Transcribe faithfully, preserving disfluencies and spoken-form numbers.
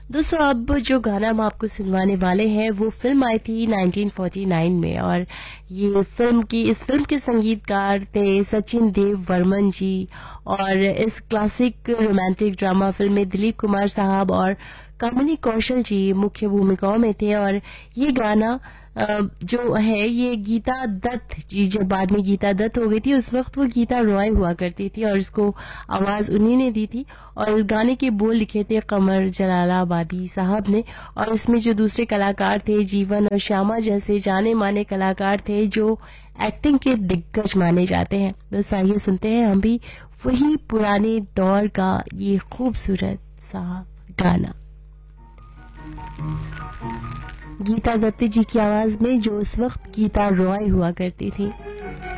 दोस्तों अब जो गाना हम आपको सुनवाने वाले हैं वो फिल्म आई थी नाइनटीन फोर्टी नाइन में, और ये फिल्म की इस फिल्म के संगीतकार थे सचिन देव वर्मन जी। और इस क्लासिक रोमांटिक ड्रामा फिल्म में दिलीप कुमार साहब और कामिनी कौशल जी मुख्य भूमिकाओं में थे। और ये गाना अ, जो है ये गीता दत्त जी, जब बाद में गीता दत्त हो गई थी उस वक्त वो गीता रॉय हुआ करती थी और इसको आवाज उन्हीं ने दी थी। और गाने के बोल लिखे थे कमर जलालाबादी साहब ने। और इसमें जो दूसरे कलाकार थे जीवन और श्यामा जैसे जाने माने कलाकार थे जो एक्टिंग के दिग्गज माने जाते हैं। बस आइए सुनते हैं हम भी वही पुराने दौर का ये खूबसूरत सा गाना, गीता दत्त जी की आवाज में जो उस वक्त गीता रॉय हुआ करती थी।